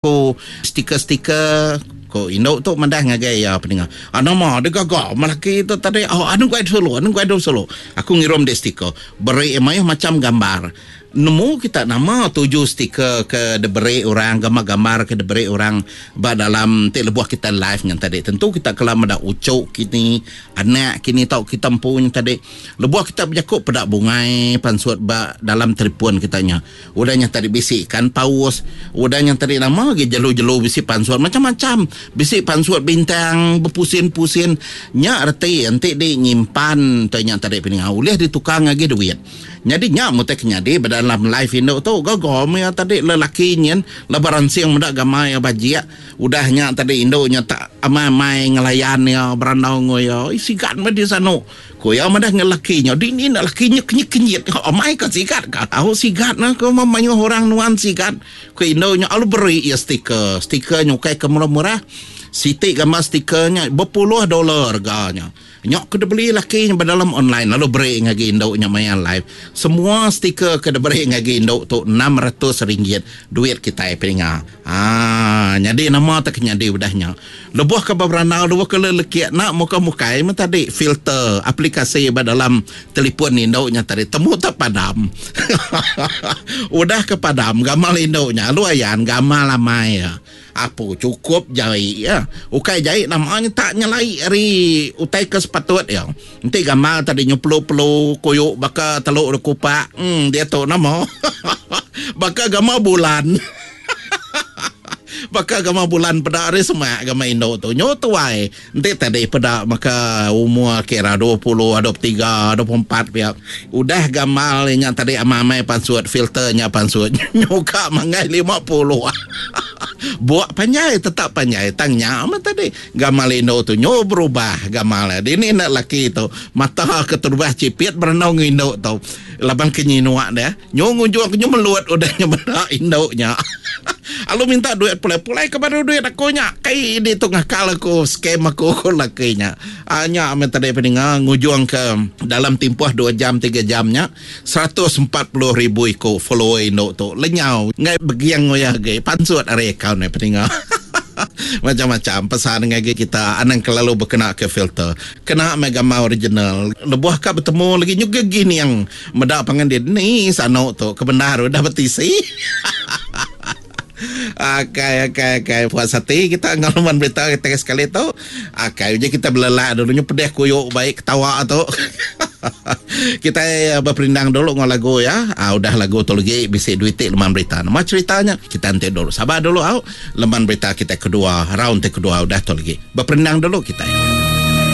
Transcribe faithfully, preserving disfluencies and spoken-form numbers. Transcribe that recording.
ko stiker-stiker ko indok tu mandah ngagai ya pendengar. Ana mah de gagak malaki tu tadi oh anu guide solo, anu guide solo. Aku ngirim de stiker. Beri emai macam gambar. Nemu kita nama tujuh stiker ke deberi orang gambar-gambar ke deberi orang ba dalam te lebuh kita live ngan tadi. Tentu kita kelam ada ucuk kini anak kini tau kita punya tadi. Lebuh kita berjakuk pedak bungai pansuat ba dalam telefon kitanya. Udahnya tadi bisikan paus, udahnya tadi nama ge jelu-jelu bisik pansuat macam-macam. Bisik pansuat bintang berpusin-pusin nya arti ente di nyimpan tanya tadi pening ulih ditukang lagi duit. Jadi nya muteknya di dalam live ini tu gagam ya tadi lelaki nyen lebaran siang mendak gamai bajia udahnya tadi indonya tak amai ngelayan ya berandau ngoyo sikat mah di sana ko ya madah ngelakinya di ni lakinya kenyit-kenyit amai ka sikat ka tahu sikat na ko mamanya orang nuan sikat ko indonya alu beri ya stiker stiker nyukai ke murah-murah Siti gambar stikernya berpuluh dolar harganya. Nyok kena beli laki dalam online lalu beri ngagi indok nya main live. Semua stiker kena beri ngagi indok tu enam ratus ringgit duit kita peringa. Ah, jadi nama tak nyadi udahnya. Lebuh ke beberapa lebuh ke lelaki nak muka-muka ini tadi filter aplikasi dalam telefon indoknya tadi temu tak padam. Udah ke padam gamal indoknya lu ayan gamal lamai ya. Apa cukup jahit ya. Ukai jahit namanya tak nyalai hari utai ke sepatut ya. Nanti gamal tadi nyuplu-pelu koyok baka teluk rekupak. Hmm, dia tahu nama. Baka gamal bulan. Baka gama bulan pada hari semua gama Indo tu nyoto ai nanti tadi pada maka umur kira dua puluh, dua puluh tiga, dua puluh empat pihak udah gamal yang tadi amai pansuat filternya pansuat nyoka mangai lima puluh. Buat panjai tetap panjai tangnya ama tadi gamal Indo tu nyo berubah gamal ini nak laki tu mata keturubah cipit berenang Indo tu labang kenyinuak dia nyo ngunjung nyo meluat udahnya benda Indo nya. Alu minta duit pulai-pulai kepada duit aku nya. Kai di tengah kala aku scam aku aku lakinya. Hanya minta dia pendengar ngujung ke dalam tempoh dua jam tiga jamnya seratus empat puluh ribu iko follower Indo tu. Lenyau ngai begiang ngoya ge pansuat are account ni pendengar. Macam-macam pesan dengan kita anang kelalu berkena ke filter kena megama original lebuh ka bertemu lagi juga gini yang medak pangan dia ni sanok tu kebenar dah betisi. Akai akai akai puas hati kita ngalaman berita kita sekali tu akai je kita belelak dulunya pedih kuyuk baik ketawa tu. Kita berperindang dulu ngol lagu ya. Ah, udah lagu tu lagi bisa duit leman berita. Nama ceritanya kita nanti dulu sabar dulu au leman berita kita kedua round kedua udah tu lagi berperindang dulu kita.